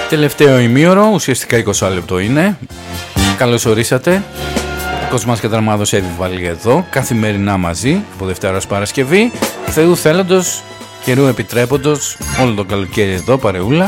Τελευταίο ημίωρο, ουσιαστικά 20 λεπτό είναι. Καλώς ορίσατε. Κοσμάς και Δραμάδος Εύη εδώ, καθημερινά μαζί, από Δευτέρα ως Παρασκευή. Θεού θέλοντος, καιρού επιτρέποντος, όλο το καλοκαίρι εδώ, παρεούλα.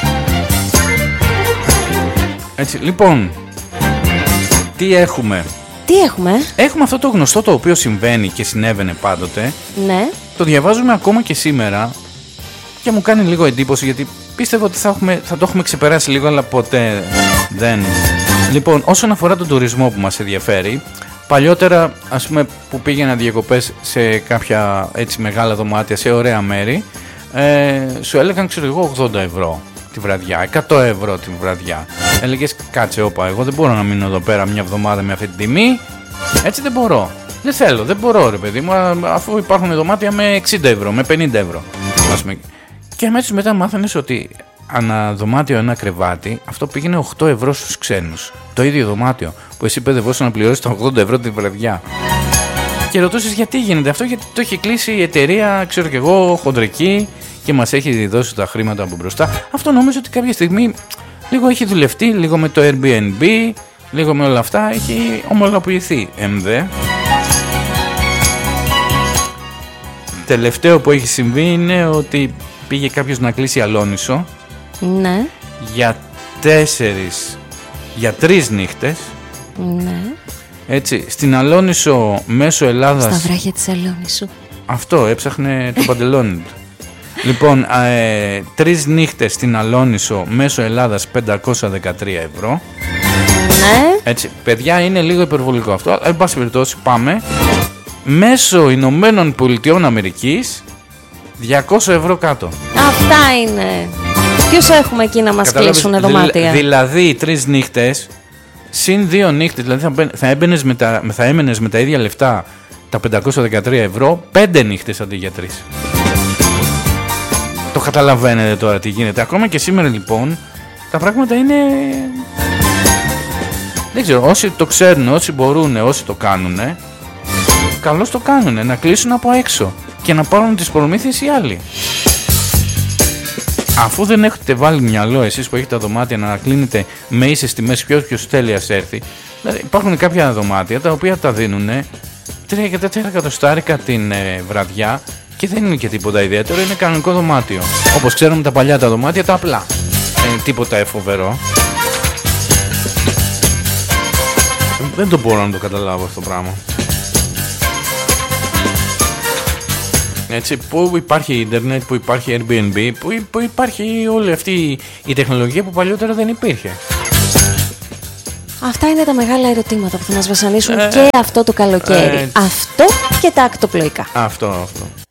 Έτσι, λοιπόν, τι έχουμε? Έχουμε αυτό το γνωστό το οποίο συμβαίνει και συνέβαινε πάντοτε. Ναι. Το διαβάζουμε ακόμα και σήμερα και μου κάνει λίγο εντύπωση, γιατί πίστευα ότι θα το έχουμε ξεπεράσει λίγο, αλλά ποτέ δεν. Λοιπόν, όσον αφορά τον τουρισμό που μας ενδιαφέρει, παλιότερα, ας πούμε, που πήγαινα διακοπές σε κάποια έτσι μεγάλα δωμάτια, σε ωραία μέρη, σου έλεγαν, ξέρω εγώ, 80 ευρώ τη βραδιά, 100 ευρώ τη βραδιά. Έλεγες, κάτσε, όπα, εγώ δεν μπορώ να μείνω εδώ πέρα μια εβδομάδα με αυτή την τιμή. Έτσι δεν μπορώ. Δεν θέλω, δεν μπορώ, ρε παιδί μου, αφού υπάρχουν δωμάτια με 60 ευρώ, με 50 ευρώ. Ας πούμε. Και αμέσως μετά μάθανες ότι ανά δωμάτιο ένα κρεβάτι, αυτό πήγαινε 8 ευρώ στους ξένους. Το ίδιο δωμάτιο που εσύ παιδευόσαι να πληρώσεις τα 80 ευρώ τη βραδιά. Και ρωτούσες γιατί γίνεται αυτό, γιατί το έχει κλείσει η εταιρεία, ξέρω κι εγώ, χοντρική, και μας έχει δώσει τα χρήματα από μπροστά. Αυτό νομίζω ότι κάποια στιγμή λίγο έχει δουλευτεί, λίγο με το Airbnb, λίγο με όλα αυτά, έχει ομολαποιηθεί. Τελευταίο που έχει συμβεί είναι ότι πήγε κάποιος να κλείσει Αλόνισο. Ναι. Για 3 νύχτες. Ναι. Έτσι, στην Αλόνισο μέσω Ελλάδας. Στα βράχια της Αλόνισου. Αυτό, έψαχνε το παντελόνι του. Λοιπόν, 3 νύχτες στην Αλόνισο μέσω Ελλάδας 513 ευρώ. Ναι. Έτσι, παιδιά, είναι λίγο υπερβολικό αυτό, αλλά εν πάση περιπτώσει πάμε. Μέσω Ηνωμένων Πολιτειών Αμερικής 200 ευρώ κάτω. Αυτά είναι. Ποιους έχουμε εκεί να μας κλείσουν δωμάτια? Δηλαδή 3 νύχτες συν 2 νύχτες, δηλαδή θα έμενες με τα ίδια λεφτά, τα 513 ευρώ, 5 νύχτες αντί για 3. Το καταλαβαίνετε τώρα τι γίνεται? Ακόμα και σήμερα λοιπόν τα πράγματα είναι, δεν ξέρω, όσοι το ξέρουν, όσοι μπορούν, όσοι το κάνουν, καλώς το κάνουν, να κλείσουν από έξω και να πάρουν τις προμήθειες οι άλλοι. Αφού δεν έχετε βάλει μυαλό εσείς που έχετε τα δωμάτια να κλείνετε με ίσες τιμές, ποιος τέλειας έρθει. Δηλαδή υπάρχουν κάποια δωμάτια τα οποία τα δίνουν 3 και 4 εκατοστάρικα την βραδιά και δεν είναι και τίποτα ιδιαίτερο, είναι κανονικό δωμάτιο. Όπως ξέρουμε τα παλιά τα δωμάτια, τα απλά. Τίποτα φοβερό. Δεν το μπορώ να το καταλάβω αυτό το πράγμα. Έτσι, που υπάρχει ίντερνετ, που υπάρχει Airbnb, που υπάρχει όλη αυτή η τεχνολογία που παλιότερα δεν υπήρχε. Αυτά είναι τα μεγάλα ερωτήματα που θα μας βασανίσουν και αυτό το καλοκαίρι. Αυτό και τα ακτοπλοϊκά. Αυτό.